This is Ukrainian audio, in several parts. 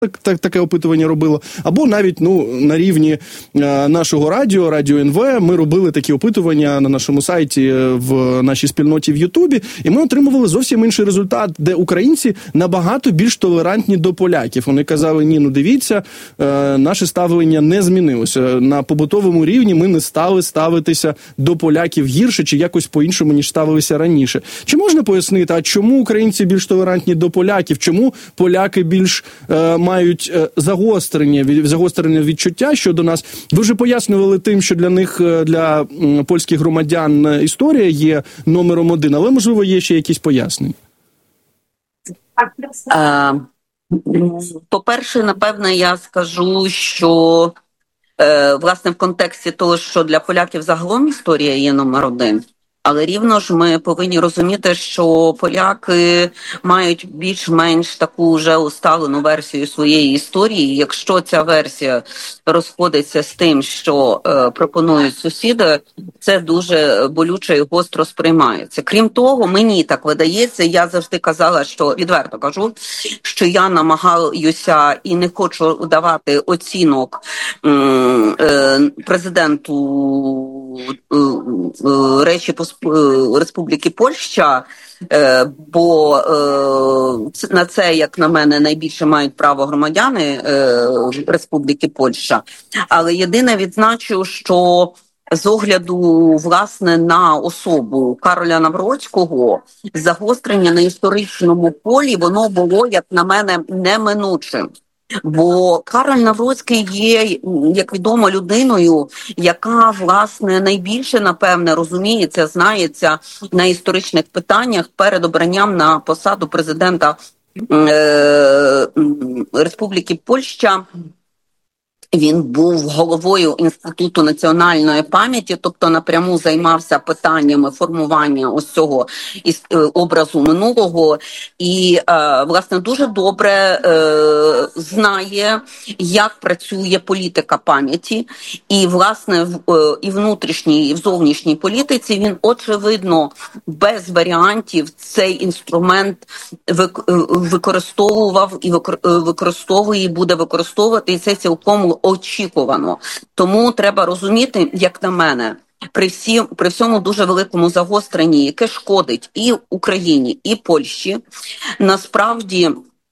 таке опитування робило, або навіть на рівні нашого радіо НВ, ми робили такі опитування на нашому сайті, в нашій спільноті в Ютубі, і ми отримували зовсім інший результат, де українці набагато більш толерантні до поляків. Вони казали, ні, дивіться, наше ставлення не змінилося. На побутовому рівні ми не стали ставитися до поляків гірше чи якось по-іншому, ніж ставилися раніше. Чи можна пояснити, а чому українці більш толерантні до поляків? Чому поляки більш мають загострене відчуття щодо нас? Ви вже пояснювали тим, що для них, для польських громадян, історія є номером один, але, можливо, є ще якісь пояснення. По-перше, напевне, я скажу, що власне в контексті того, що для поляків загалом історія є номер один, але рівно ж ми повинні розуміти, що поляки мають більш-менш таку вже усталену версію своєї історії. Якщо ця версія розходиться з тим, що пропонують сусіди, це дуже болюче і гостро сприймається. Крім того, мені так видається, я завжди казала, що, відверто кажу, що я намагаюся і не хочу давати оцінок президенту Республіки Польща, бо на це, як на мене, найбільше мають право громадяни Республіки Польща. Але єдине відзначу, що з огляду, власне, на особу Кароля Навроцького, загострення на історичному полі, воно було, як на мене, неминучим. Бо Кароль Навроцький є, як відомо, людиною, яка, власне, найбільше, напевне, розуміється, знається на історичних питаннях перед обранням на посаду президента Республіки Польща. Він був головою Інституту національної пам'яті, тобто напряму займався питаннями формування ось цього образу минулого і, власне, дуже добре знає, як працює політика пам'яті. І, власне, і внутрішній, і в зовнішній політиці він, очевидно, без варіантів цей інструмент використовував і використовує, і буде використовувати, і це цілком очікувано. Тому треба розуміти, як на мене, при всьому дуже великому загостренні, яке шкодить і Україні, і Польщі, насправді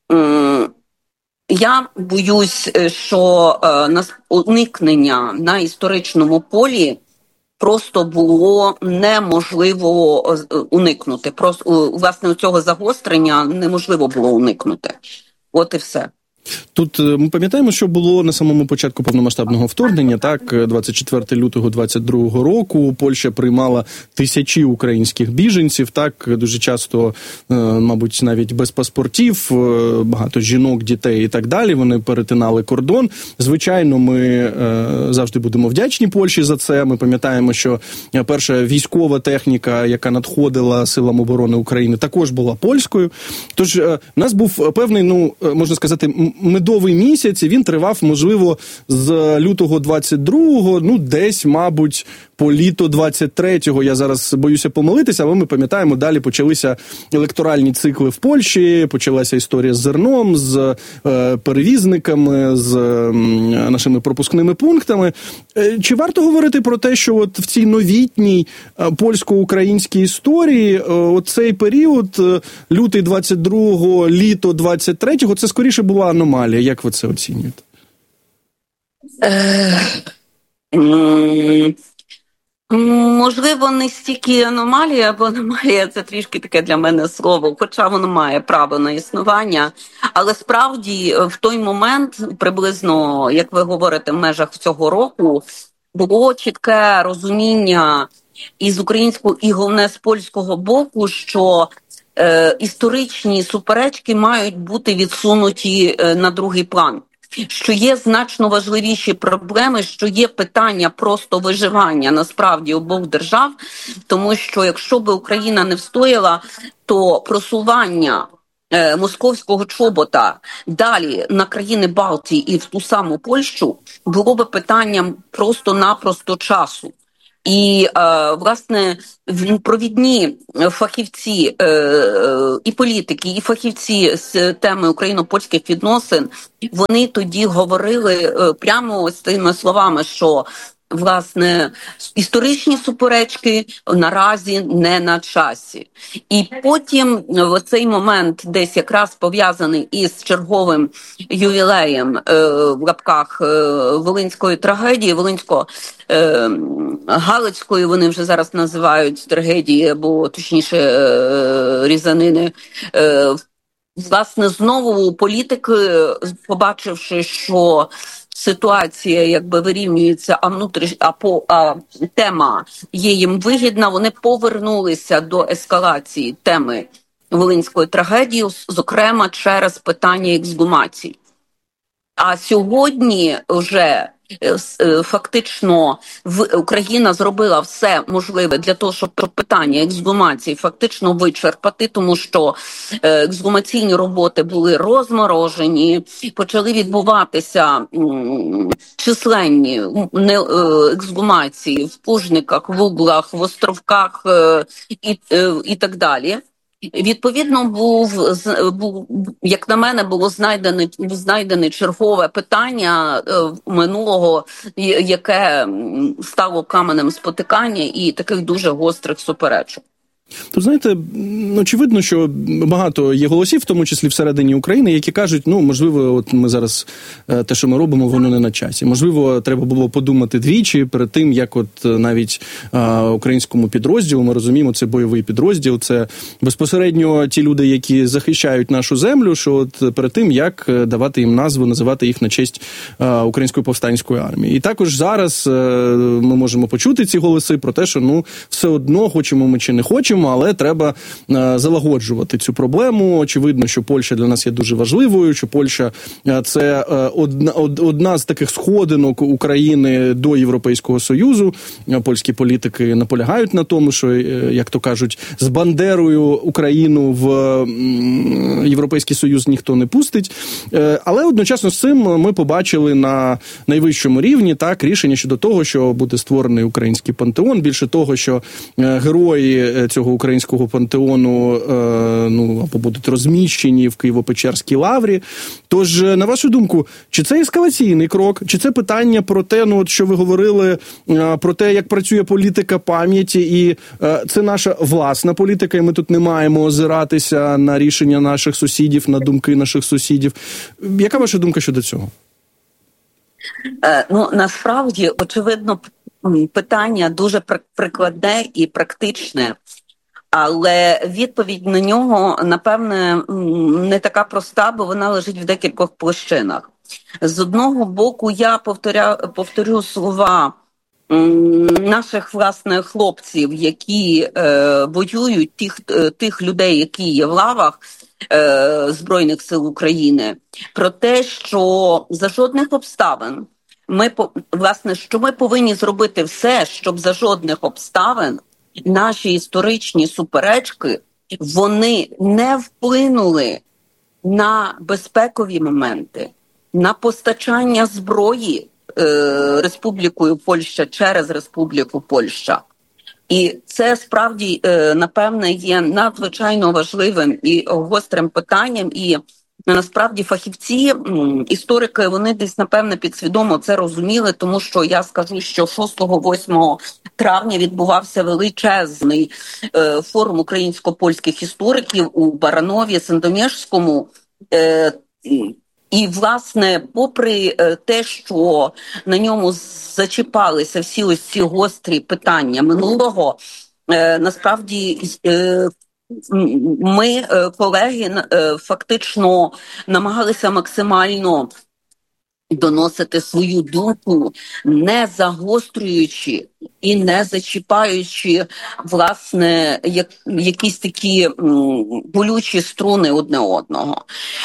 я боюсь, що уникнення на історичному полі просто було неможливо уникнути. Просто, власне, цього загострення неможливо було уникнути. От і все. Тут ми пам'ятаємо, що було на самому початку повномасштабного вторгнення, так, 24 лютого 22 року Польща приймала тисячі українських біженців, так, дуже часто, мабуть, навіть без паспортів, багато жінок, дітей і так далі, вони перетинали кордон. Звичайно, ми завжди будемо вдячні Польщі за це. Ми пам'ятаємо, що перша військова техніка, яка надходила Силам оборони України, також була польською. Тож, у нас був певний, можна сказати, медовий місяць, і він тривав, можливо, з лютого 22-го, десь, мабуть, по літо 23-го. Я зараз боюся помилитися, але ми пам'ятаємо, далі почалися електоральні цикли в Польщі, почалася історія з зерном, з перевізниками, з нашими пропускними пунктами. Чи варто говорити про те, що от в цій новітній польсько-українській історії цей період, лютий 22-го, літо 23-го, це скоріше була аномалія? Як ви це оцінюєте? Можливо, не стільки аномалія, бо аномалія – це трішки таке для мене слово, хоча воно має право на існування. Але справді в той момент, приблизно, як ви говорите, в межах цього року, було чітке розуміння і з українського, і головне з польського боку, що історичні суперечки мають бути відсунуті на другий план. Що є значно важливіші проблеми, що є питання просто виживання насправді обох держав, тому що якщо б Україна не встояла, то просування московського чобота далі на країни Балтії і в ту саму Польщу було б питанням просто-напросто часу. І, власне, провідні фахівці і політики, і фахівці з теми україно-польських відносин, вони тоді говорили прямо ось тими словами, що власне історичні суперечки наразі не на часі. І потім в цей момент, десь якраз пов'язаний із черговим ювілеєм в лапках Волинської трагедії, Галицької вони вже зараз називають трагедії, або точніше різанини. Власне, знову політики, побачивши, що ситуація якби вирівнюється, а тема є їм вигідна, вони повернулися до ескалації теми Волинської трагедії, зокрема через питання ексгумації. А сьогодні вже фактично Україна зробила все можливе для того, щоб питання ексгумації фактично вичерпати, тому що ексгумаційні роботи були розморожені, почали відбуватися численні ексгумації в Пужниках, в Углах, в Островках і так далі. Відповідно, був, як на мене, було знайдене чергове питання минулого, яке стало каменем спотикання і таких дуже гострих суперечок. То, знаєте, очевидно, що багато є голосів, в тому числі всередині України, які кажуть, можливо, от ми зараз те, що ми робимо, воно не на часі. Можливо, треба було подумати двічі перед тим, як от навіть українському підрозділу, ми розуміємо, це бойовий підрозділ, це безпосередньо ті люди, які захищають нашу землю, що от перед тим, як давати їм назву, називати їх на честь Української повстанської армії. І також зараз ми можемо почути ці голоси про те, що, все одно, хочемо ми чи не хочемо, але треба залагоджувати цю проблему. Очевидно, що Польща для нас є дуже важливою, що Польща – це одна з таких сходинок України до Європейського Союзу. Польські політики наполягають на тому, що, як то кажуть, з Бандерою Україну в Європейський Союз ніхто не пустить. Але одночасно з цим ми побачили на найвищому рівні рішення щодо того, що буде створений український пантеон. Більше того, що герої цього українського пантеону або будуть розміщені в Києво-Печерській лаврі. Тож, на вашу думку, чи це ескалаційний крок, чи це питання про те, що ви говорили, про те, як працює політика пам'яті, і це наша власна політика, і ми тут не маємо озиратися на рішення наших сусідів, на думки наших сусідів. Яка ваша думка щодо цього? Насправді, очевидно, питання дуже прикладне і практичне. Але відповідь на нього, напевне, не така проста, бо вона лежить в декількох площинах. З одного боку, я повторю слова наших, власне, хлопців, які воюють, тих людей, які є в лавах Збройних сил України, про те, що за жодних обставин ми повинні зробити все, щоб за жодних обставин наші історичні суперечки, вони не вплинули на безпекові моменти, на постачання зброї Республікою Польща через Республіку Польща. І це справді, напевне, є надзвичайно важливим і гострим питанням, і насправді фахівці, історики, вони десь, напевне, підсвідомо це розуміли, тому що я скажу, що 6-8 травня відбувався величезний форум українсько-польських істориків у Баранові, Сандомєжському. І, власне, попри те, що на ньому зачіпалися всі ось ці гострі питання минулого, насправді ми, колеги, фактично намагалися максимально доносити свою думку, не загострюючи і не зачіпаючи, власне, якісь такі болючі струни одне одного.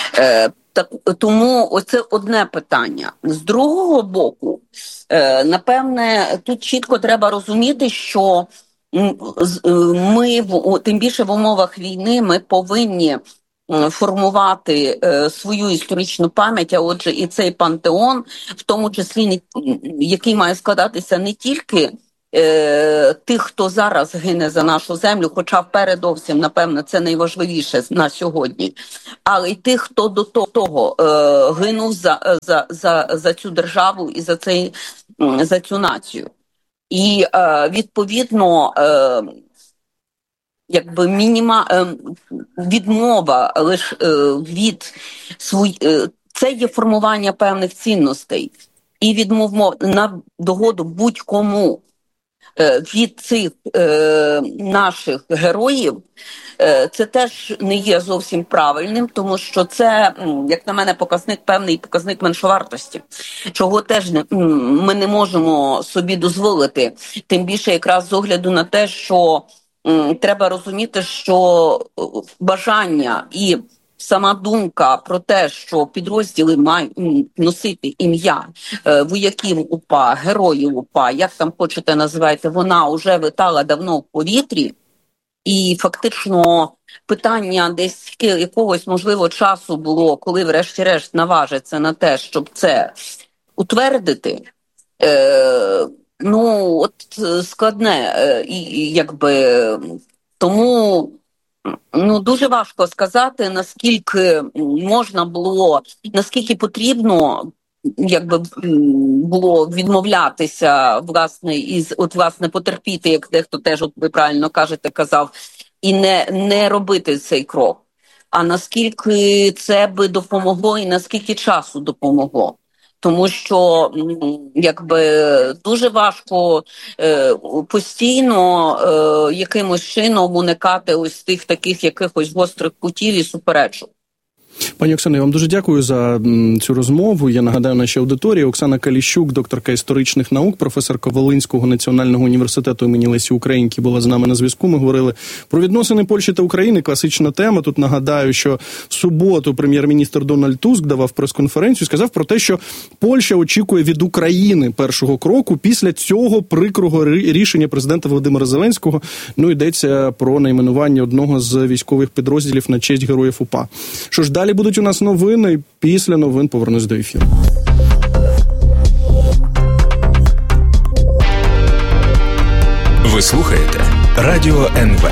Тому оце одне питання. З другого боку, напевне, тут чітко треба розуміти, що ми, тим більше в умовах війни, ми повинні формувати свою історичну пам'ять, а отже і цей пантеон, в тому числі, який має складатися не тільки тих, хто зараз гине за нашу землю, хоча передовсім, напевно, це найважливіше на сьогодні, але й тих, хто до того гинув за цю державу і за цю націю. І відповідно, якби відмова лише від це є формування певних цінностей, і відмова на догоду будь-кому від цих наших героїв, це теж не є зовсім правильним, тому що це, як на мене, певний показник меншовартості, чого теж ми не можемо собі дозволити. Тим більше якраз з огляду на те, що треба розуміти, що бажання і сама думка про те, що підрозділи мають носити ім'я вояків УПА, героїв УПА, як там хочете називайте, вона вже витала давно в повітрі. І фактично питання десь якогось, можливо, часу було, коли врешті-решт наважиться на те, щоб це утвердити, складне, якби, тому дуже важко сказати, наскільки можна було, наскільки потрібно, якби було відмовлятися, власне, потерпіти, як дехто теж, ви правильно кажете, казав, і не робити цей крок. А наскільки це би допомогло і наскільки часу допомогло. Тому що, якби, дуже важко постійно якимось чином уникати ось тих таких якихось гострих кутів і суперечок. Пані Оксано, я вам дуже дякую за цю розмову. Я нагадаю нашій аудиторії, Оксана Каліщук, докторка історичних наук, професорка Волинського національного університету імені Лесі Українки, була з нами на зв'язку. Ми говорили про відносини Польщі та України, класична тема. Тут нагадаю, що в суботу прем'єр-міністр Дональд Туск давав прес-конференцію, сказав про те, що Польща очікує від України першого кроку після цього прикрого рішення президента Володимира Зеленського. Йдеться про найменування одного з військових підрозділів на честь героїв УПА. Що ж, далі будуть у нас новини, після новин повернусь до ефіру. Ви слухаєте Радіо НВ.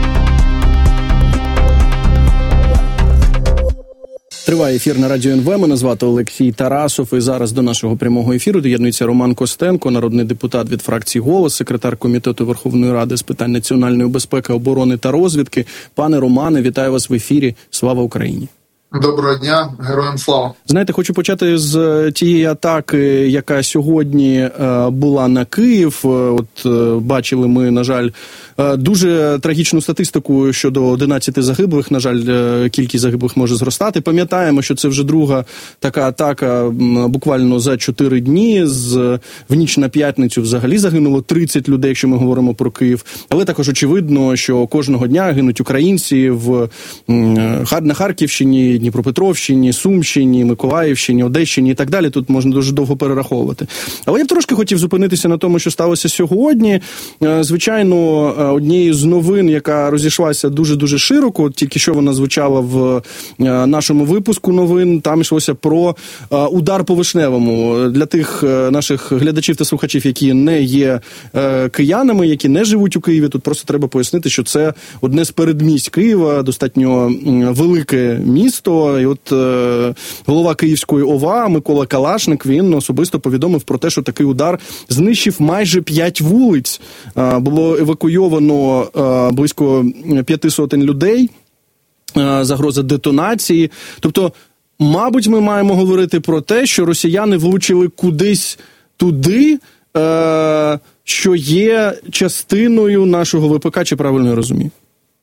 Триває ефір на Радіо НВ. Мене звати Олексій Тарасов. І зараз до нашого прямого ефіру доєднується Роман Костенко, народний депутат від фракції «Голос», секретар Комітету Верховної Ради з питань національної безпеки, оборони та розвідки. Пане Романе, вітаю вас в ефірі. Слава Україні! Доброго дня, героям слава. Знаєте, хочу почати з тієї атаки, яка сьогодні була на Київ. От бачили ми, на жаль, дуже трагічну статистику щодо 11 загиблих. На жаль, кількість загиблих може зростати. Пам'ятаємо, що це вже друга така атака буквально за 4 дні. В ніч на п'ятницю взагалі загинуло 30 людей, якщо ми говоримо про Київ. Але також очевидно, що кожного дня гинуть українці на Харківщині, Дніпропетровщині, Сумщині, Миколаївщині, Одещині і так далі. Тут можна дуже довго перераховувати. Але я б трошки хотів зупинитися на тому, що сталося сьогодні. Звичайно, однією з новин, яка розійшлася дуже-дуже широко, тільки що вона звучала в нашому випуску новин, там йшлося про удар по Вишневому. Для тих наших глядачів та слухачів, які не є киянами, які не живуть у Києві, тут просто треба пояснити, що це одне з передмість Києва, достатньо велике місто. І от голова Київської ОВА Микола Калашник, він особисто повідомив про те, що такий удар знищив майже 5 вулиць. Було евакуйовано близько 500 людей, загроза детонації. Тобто, мабуть, ми маємо говорити про те, що росіяни влучили кудись туди, що є частиною нашого ВПК, чи правильно я розумію?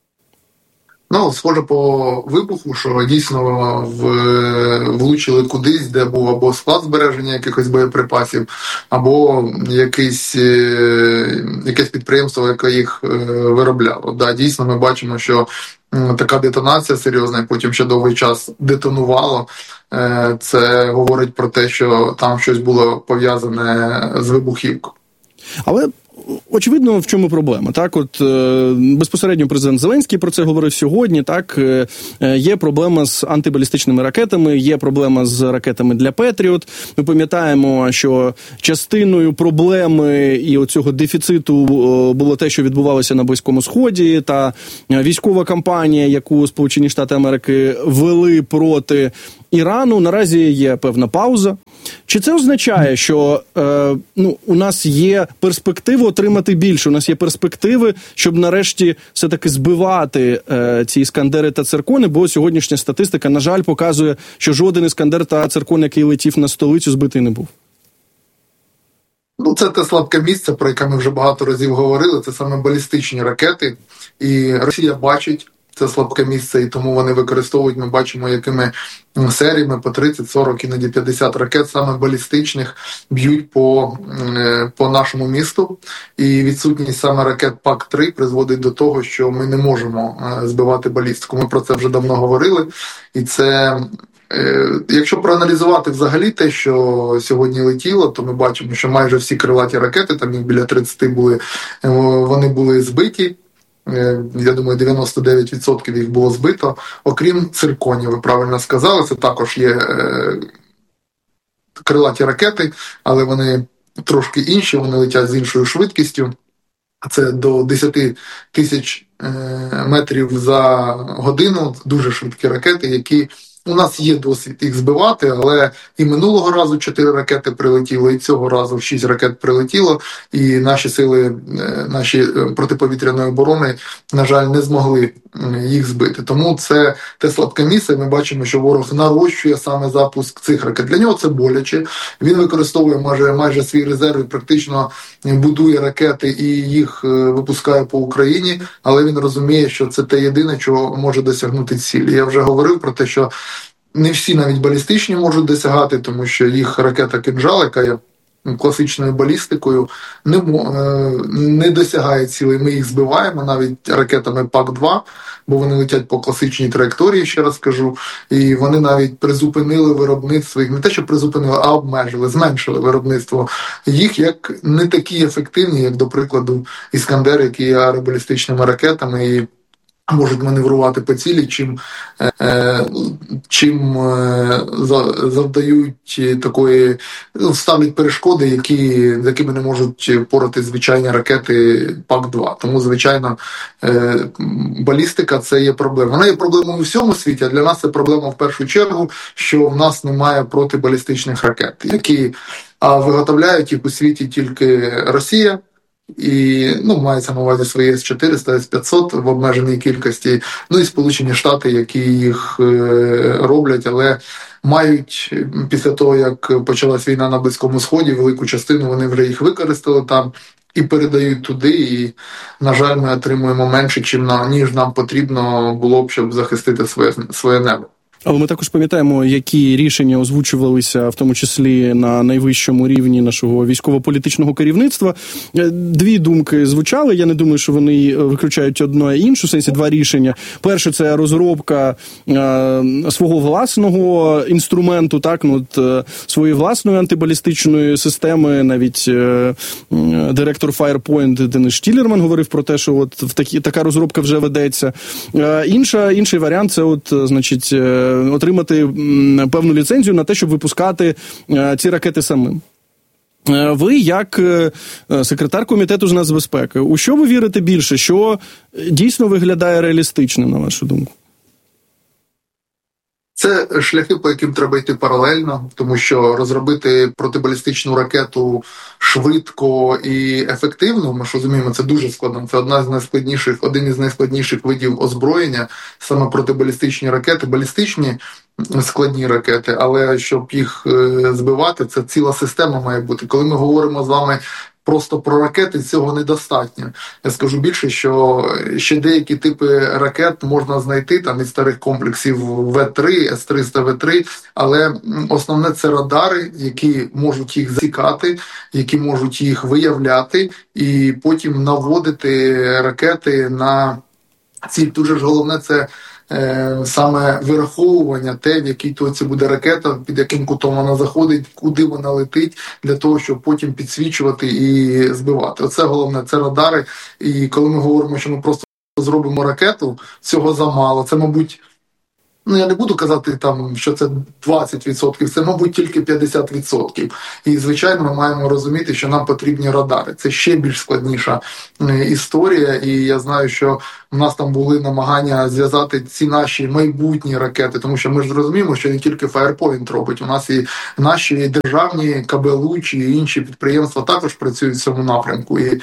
Схоже по вибуху, що дійсно влучили кудись, де був або склад збереження якихось боєприпасів, або якесь підприємство, яке їх виробляло. Да, дійсно, ми бачимо, що така детонація серйозна, і потім ще довгий час детонувало. Це говорить про те, що там щось було пов'язане з вибухівкою. Але очевидно, в чому проблема. Так, от безпосередньо президент Зеленський про це говорив сьогодні. Так, є проблема з антибалістичними ракетами, є проблема з ракетами для Петріот. Ми пам'ятаємо, що частиною проблеми і оцього дефіциту було те, що відбувалося на Близькому Сході, та військова кампанія, яку Сполучені Штати Америки вели проти Ірану. Наразі є певна пауза. Чи це означає, що у нас є перспективи отримати більше, у нас є перспективи, щоб нарешті все-таки збивати ці іскандери та циркони, бо сьогоднішня статистика, на жаль, показує, що жоден іскандер та циркон, який летів на столицю, збитий не був? Це те слабке місце, про яке ми вже багато разів говорили, це саме балістичні ракети. І Росія бачить це слабке місце, і тому вони використовують, ми бачимо, якими серіями по 30, 40, іноді 50 ракет, саме балістичних, б'ють по нашому місту. І відсутність саме ракет ПАК-3 призводить до того, що ми не можемо збивати балістику. Ми про це вже давно говорили. І це... Якщо проаналізувати взагалі те, що сьогодні летіло, то ми бачимо, що майже всі крилаті ракети, там їх біля 30 були, вони були збиті. Я думаю, 99% їх було збито. Окрім цирконів, ви правильно сказали, це також є крилаті ракети, але вони трошки інші, вони летять з іншою швидкістю. Це до 10 тисяч метрів за годину, дуже швидкі ракети, які... У нас є досвід їх збивати, але і минулого разу 4 ракети прилетіло, і цього разу 6 ракет прилетіло, і наші сили, наші протиповітряної оборони, на жаль, не змогли їх збити. Тому це те слабке місце, ми бачимо, що ворог нарощує саме запуск цих ракет. Для нього це боляче, він використовує майже свій резерв і практично будує ракети і їх випускає по Україні, але він розуміє, що це те єдине, чого може досягнути цілі. Я вже говорив про те, що не всі навіть балістичні можуть досягати, тому що їх ракета «Кинжал», яка є класичною балістикою, не досягає цілей. Ми їх збиваємо навіть ракетами ПАК-2, бо вони летять по класичній траєкторії, ще раз кажу, і вони навіть призупинили виробництво їх, не те, що призупинили, а обмежили, зменшили виробництво їх як не такі ефективні, як, до прикладу, «Іскандер», які є аеробалістичними ракетами і можуть маневрувати по цілі, чим завдають такої, ставлять перешкоди, з якими не можуть порати звичайні ракети ПАК-2. Тому, звичайно, балістика – це є проблема. Вона є проблемою у всьому світі, а для нас це проблема в першу чергу, що в нас немає протибалістичних ракет, які виготовляють їх у світі тільки Росія, і мається на увазі свої С-400, С-500 в обмеженій кількості, і Сполучені Штати, які їх роблять, але мають після того, як почалась війна на Близькому Сході, велику частину вони вже їх використали там і передають туди, і, на жаль, ми отримуємо менше, ніж нам потрібно було б, щоб захистити своє небо. Але ми також пам'ятаємо, які рішення озвучувалися, в тому числі на найвищому рівні нашого військово-політичного керівництва. Дві думки звучали, я не думаю, що вони виключають одне і інше, в сенсі два рішення. Перше – це розробка свого власного інструменту, своєї власної антибалістичної системи. Навіть директор Firepoint Денис Штілерман говорив про те, що така розробка вже ведеться. Інший варіант – це отримати певну ліцензію на те, щоб випускати ці ракети самим. Ви, як секретар Комітету з нацбезпеки, у що ви вірите більше? Що дійсно виглядає реалістичним, на вашу думку? Це шляхи, по яким треба йти паралельно, тому що розробити протибалістичну ракету швидко і ефективно, ми ж розуміємо, це дуже складно. Це один із найскладніших видів озброєння, саме протибалістичні ракети, балістичні складні ракети, але щоб їх збивати, це ціла система має бути. Коли ми говоримо з вами просто про ракети, цього недостатньо. Я скажу більше, що ще деякі типи ракет можна знайти там із старих комплексів В-3, С-300 В-3, але основне це радари, які можуть їх засікати, які можуть їх виявляти і потім наводити ракети на ціль. Дуже ж головне це саме вираховування те, в якій точці буде ракета, під яким кутом вона заходить, куди вона летить, для того, щоб потім підсвічувати і збивати. Оце головне, це радари. І коли ми говоримо, що ми просто зробимо ракету, цього замало. Це, мабуть, я не буду казати, там, що це 20%, це, мабуть, тільки 50%. І, звичайно, ми маємо розуміти, що нам потрібні радари. Це ще більш складніша історія, і я знаю, що в нас там були намагання зв'язати ці наші майбутні ракети, тому що ми ж розуміємо, що не тільки Firepoint робить, у нас і наші державні КБЛУ чи інші підприємства також працюють в цьому напрямку. І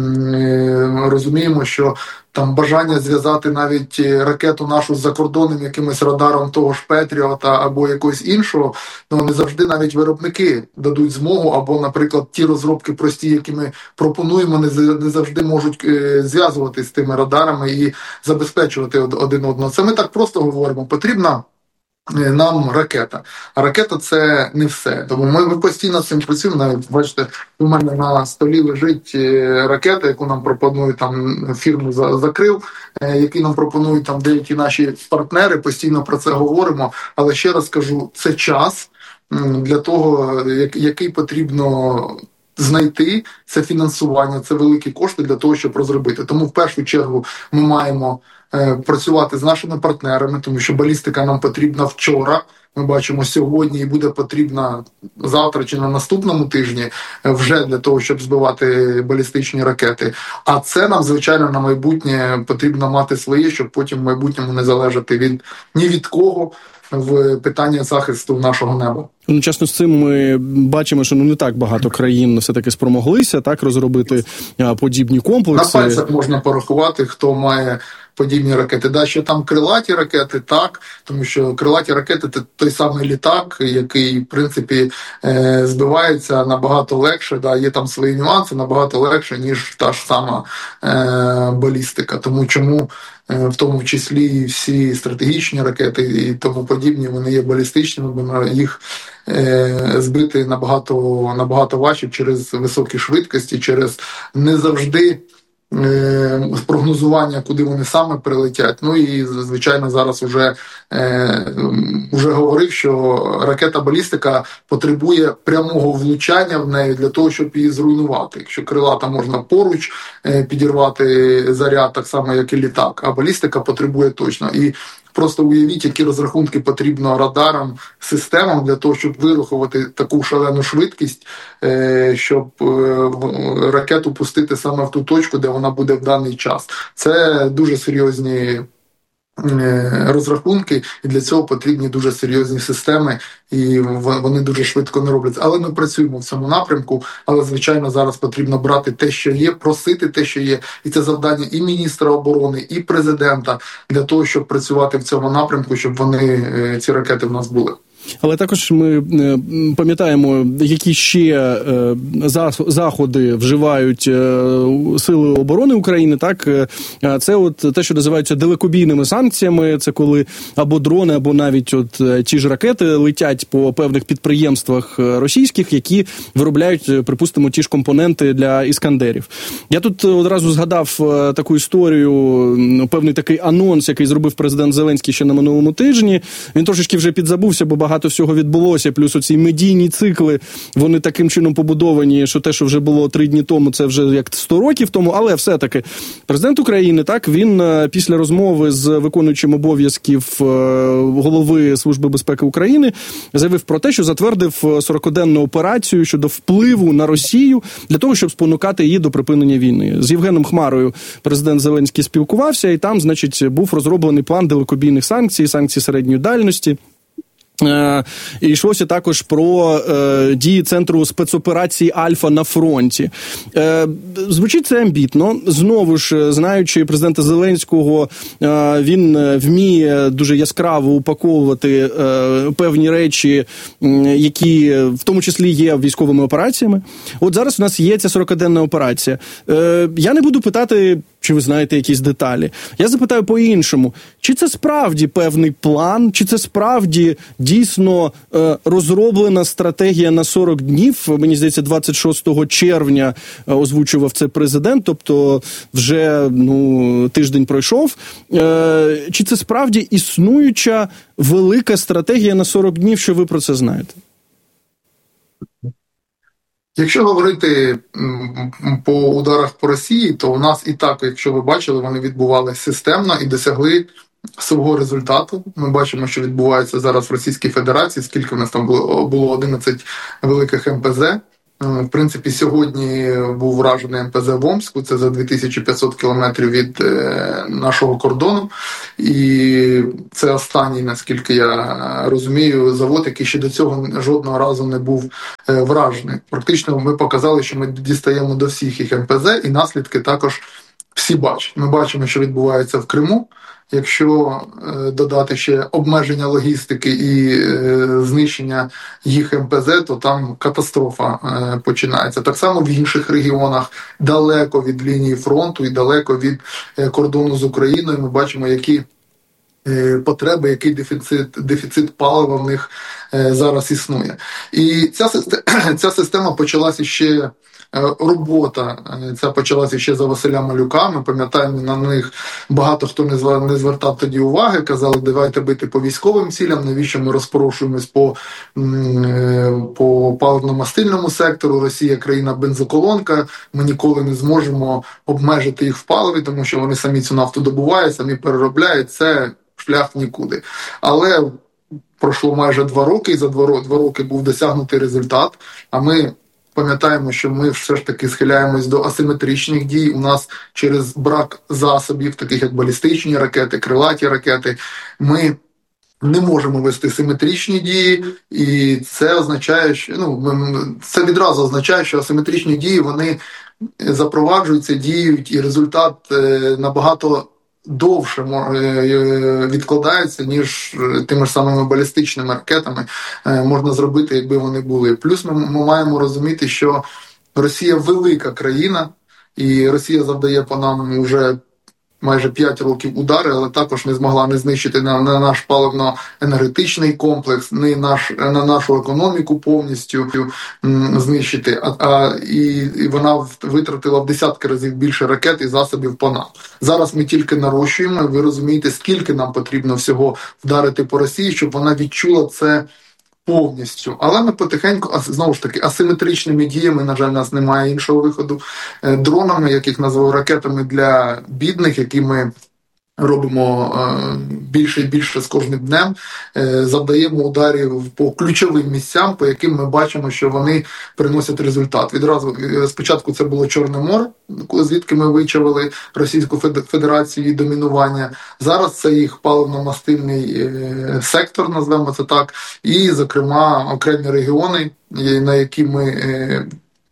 розуміємо, що там бажання зв'язати навіть ракету нашу з закордонним якимось радаром того ж Петріота або якогось іншого, не завжди навіть виробники дадуть змогу, або, наприклад, ті розробки прості, які ми пропонуємо, не завжди можуть зв'язуватись з тими радарами і забезпечувати один одного. Це ми так просто говоримо. Потрібна нам ракета. А ракета – це не все. Тому ми постійно з цим працюємо. Навіть, бачите, у мене на столі лежить ракета, яку нам пропонують, там фірму закрив, які нам пропонують там деякі наші партнери, постійно про це говоримо. Але ще раз кажу, це час для того, який потрібно знайти, це фінансування, це великі кошти для того, щоб розробити. Тому в першу чергу ми маємо працювати з нашими партнерами, тому що балістика нам потрібна вчора, ми бачимо сьогодні і буде потрібна завтра чи на наступному тижні вже для того, щоб збивати балістичні ракети. А це нам, звичайно, на майбутнє потрібно мати своє, щоб потім в майбутньому не залежати ні від кого в питанні захисту нашого неба. Чесно, з цим ми бачимо, що не так багато країн все-таки спромоглися так розробити подібні комплекси. На пальцях можна порахувати, хто має подібні ракети. Да, що там крилаті ракети, так, тому що крилаті ракети – це той самий літак, який, в принципі, збивається набагато легше, да, є там свої нюанси, набагато легше, ніж та ж сама балістика. Тому чому в тому числі всі стратегічні ракети і тому подібні, вони є балістичними, бо їх збити набагато важче через високі швидкості, через не завжди прогнозування, куди вони саме прилетять. І, звичайно, зараз уже говорив, що ракета-балістика потребує прямого влучання в неї для того, щоб її зруйнувати. Якщо крилата можна поруч підірвати заряд, так само, як і літак, а балістика потребує точно. І просто уявіть, які розрахунки потрібно радарам, системам для того, щоб вирахувати таку шалену швидкість, щоб ракету пустити саме в ту точку, де вона буде в даний час. Це дуже серйозні розрахунки, і для цього потрібні дуже серйозні системи, і вони дуже швидко не робляться. Але ми працюємо в цьому напрямку, але, звичайно, зараз потрібно брати те, що є, просити те, що є, і це завдання і міністра оборони, і президента для того, щоб працювати в цьому напрямку, щоб ці ракети в нас були. Але також ми пам'ятаємо, які ще заходи вживають Сили оборони України, так? Це от те, що називається далекобійними санкціями, це коли або дрони, або навіть ті ж ракети летять по певних підприємствах російських, які виробляють, припустимо, ті ж компоненти для «Іскандерів». Я тут одразу згадав таку історію, певний такий анонс, який зробив президент Зеленський ще на минулому тижні. Він трошечки вже підзабувся, бо багато всього відбулося, плюс оці медійні цикли, вони таким чином побудовані, що те, що вже було 3 дні тому, це вже як 100 років тому, але все-таки президент України, так, він після розмови з виконуючим обов'язків голови Служби безпеки України заявив про те, що затвердив 40-денну операцію щодо впливу на Росію для того, щоб спонукати її до припинення війни. З Євгеном Хмарою президент Зеленський спілкувався, і там, значить, був розроблений план далекобійних санкцій, санкцій середньої дальності. І йшлося також про дії Центру спецоперацій «Альфа» на фронті. Звучить це амбітно. Знову ж, знаючи президента Зеленського, він вміє дуже яскраво упаковувати певні речі, які в тому числі є військовими операціями. От зараз у нас є ця 40-денна операція. Я не буду питати Чи ви знаєте якісь деталі? Я запитаю по-іншому. Чи це справді певний план? Чи це справді дійсно розроблена стратегія на 40 днів? Мені здається, 26 червня озвучував це президент, тобто вже тиждень пройшов. Чи це справді існуюча велика стратегія на 40 днів, що ви про це знаєте? Якщо говорити по ударах по Росії, то у нас і так, якщо ви бачили, вони відбувалися системно і досягли свого результату. Ми бачимо, що відбувається зараз в Російській Федерації, скільки в нас там було 11 великих МПЗ. В принципі, сьогодні був вражений МПЗ в Омську, це за 2500 кілометрів від нашого кордону. І це останній, наскільки я розумію, завод, який ще до цього жодного разу не був вражений. Практично ми показали, що ми дістаємо до всіх їх МПЗ, і наслідки також всі бачать. Ми бачимо, що відбувається в Криму. Якщо додати ще обмеження логістики і знищення їх МПЗ, то там катастрофа починається. Так само в інших регіонах, далеко від лінії фронту і далеко від кордону з Україною, ми бачимо, які потреби, який дефіцит палива в них зараз існує. І ця система почалася ще, робота ця почалася ще за Василя Малюка. Ми пам'ятаємо, на них багато хто не звертав тоді уваги, казали, давайте бити по військовим цілям, навіщо ми розпорошуємось по паливно-мастильному сектору, Росія країна бензоколонка, ми ніколи не зможемо обмежити їх в паливі, тому що вони самі цю нафту добувають, самі переробляють, це шлях нікуди. Але пройшло майже 2 роки, і за 2 роки був досягнутий результат, а ми пам'ятаємо, що ми все ж таки схиляємось до асиметричних дій. У нас через брак засобів, таких як балістичні ракети, крилаті ракети, ми не можемо вести симетричні дії, і це означає, що це відразу означає, що асиметричні дії вони запроваджуються, діють, і результат набагато довше відкладається, ніж тими ж самими балістичними ракетами можна зробити, якби вони були. Плюс ми маємо розуміти, що Росія велика країна, і Росія завдає по нам вже майже 5 років удари, але також не змогла не знищити на наш паливно-енергетичний комплекс, не на нашу економіку повністю знищити. І вона витратила в десятки разів більше ракет і засобів по нам. Зараз ми тільки нарощуємо, ви розумієте, скільки нам потрібно всього вдарити по Росії, щоб вона відчула це повністю. Але ми потихеньку, знову ж таки, асиметричними діями, на жаль, у нас немає іншого виходу, дронами, яких назвав ракетами для бідних, які ми робимо більше і більше з кожним днем, завдаємо ударів по ключовим місцям, по яким ми бачимо, що вони приносять результат. Відразу спочатку це було Чорне море, звідки ми вичавили Російську Федерацію і домінування. Зараз це їх паливно-мастильний сектор, назвемо це так, і, зокрема, окремі регіони, на які ми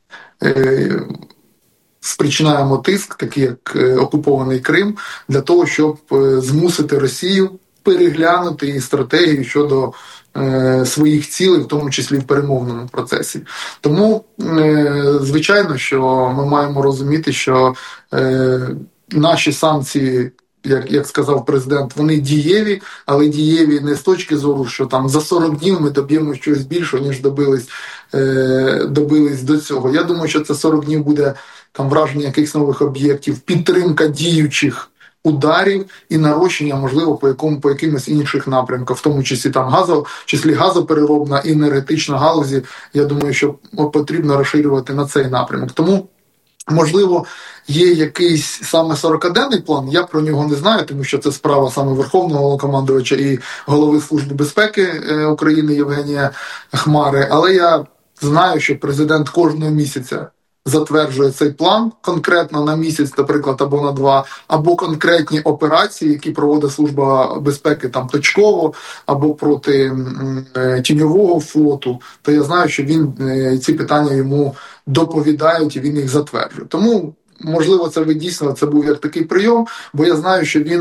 спричиняємо тиск, такий як окупований Крим, для того, щоб змусити Росію переглянути її стратегію щодо своїх цілей, в тому числі в перемовному процесі. Тому, звичайно, що ми маємо розуміти, що наші санкції, як сказав президент, вони дієві, але дієві не з точки зору, що там за 40 днів ми доб'ємо щось більше, ніж добились до цього. Я думаю, що це 40 днів буде там враження якихось нових об'єктів, підтримка діючих ударів і нарощення, можливо, по якимось інших напрямках, в тому числі там газопереробна і енергетична галузі. Я думаю, що потрібно розширювати на цей напрямок. Тому, можливо, є якийсь саме 40-денний план, я про нього не знаю, тому що це справа саме Верховного Головнокомандувача і Голови Служби безпеки України Євгенія Хмари, але я знаю, що президент кожного місяця затверджує цей план конкретно на місяць, наприклад, або на 2, або конкретні операції, які проводить Служба безпеки там точково, або проти тіньового флоту, то я знаю, що він ці питання йому доповідають і він їх затверджує. Тому, можливо, це був як такий прийом, бо я знаю, що він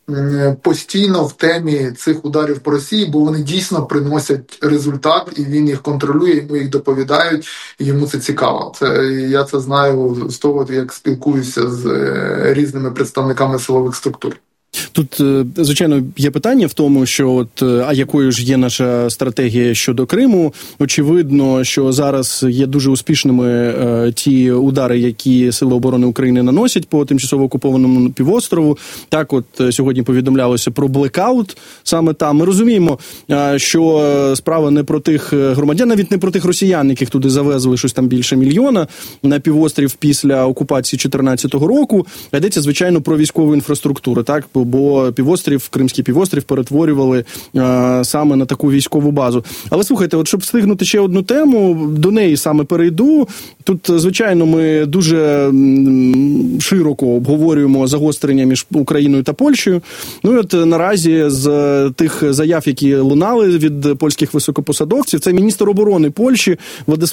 постійно в темі цих ударів по Росії, бо вони дійсно приносять результат, і він їх контролює, йому їх доповідають, і йому це цікаво. Я це знаю з того, як спілкуюся з різними представниками силових структур. Тут, звичайно, є питання в тому, що а якою ж є наша стратегія щодо Криму. Очевидно, що зараз є дуже успішними ті удари, які Сили оборони України наносять по тимчасово окупованому півострову. Так, от сьогодні повідомлялося про блекаут саме там. Ми розуміємо, що справа не про тих громадян, навіть не про тих росіян, яких туди завезли щось там більше мільйона на півострів після окупації 2014 року. Йдеться, звичайно, про військову інфраструктуру, так, бо Кримський півострів перетворювали саме на таку військову базу. Але слухайте, от щоб встигнути ще одну тему, до неї саме перейду. Тут, звичайно, ми дуже широко обговорюємо загострення між Україною та Польщею. Ну і от наразі з тих заяв, які лунали від польських високопосадовців, це міністр оборони Польщі